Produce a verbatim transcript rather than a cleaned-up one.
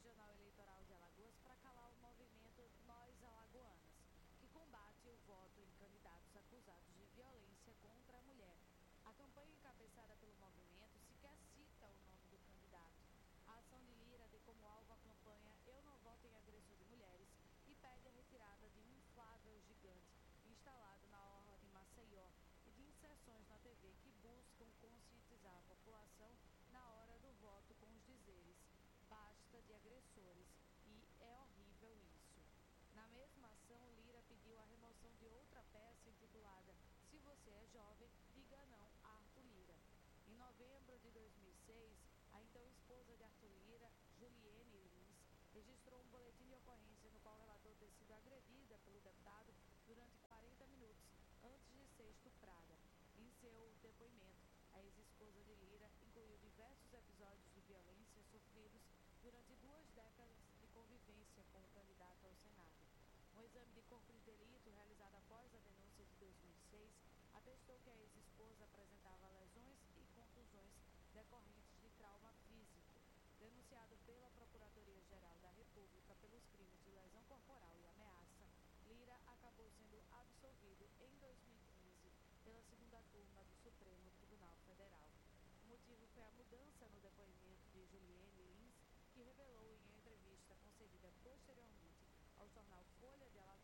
Regional Eleitoral de Alagoas para calar o movimento Nós Alagoanas, que combate o voto em candidatos acusados de violência contra a mulher. A campanha encabeçada pelo movimento sequer cita o nome do candidato. A ação de Lira tem como alvo a campanha Eu Não Voto em Agressor de Mulheres e pede a retirada de um inflável gigante instalado na orla de Maceió e de inserções na T V que buscam conscientizar a população na hora do voto com os dizeres basta de agressores e é horrível isso. Na mesma ação, Lira pediu a remoção de outra peça intitulada Se Você é Jovem, Diga Não a Arthur Lira. Em novembro de dois mil e seis, a então esposa de Arthur Lira, Juliene Lins, registrou um boletim de ocorrência no qual relatou ter sido agredida pelo deputado durante quarenta minutos antes de ser estuprada. Em seu depoimento, a ex-esposa de Lira incluiu diversos episódios de violência sofridos durante duas décadas de convivência com o candidato ao Senado. Um exame de corpo de delito realizado após a denúncia de dois mil e seis atestou que a ex-esposa apresentava lesões e contusões decorrentes de trauma físico. Denunciado pela Procuradoria-Geral da República pelos crimes de lesão corporal e ameaça, Lira acabou sendo absolvido em dois mil e quinze pela segunda turma do Supremo Tribunal Federal. O motivo foi a mudança no depoimento de Juliene Lins, que revelou em entrevista concedida posteriormente ao jornal Folha de Alagoas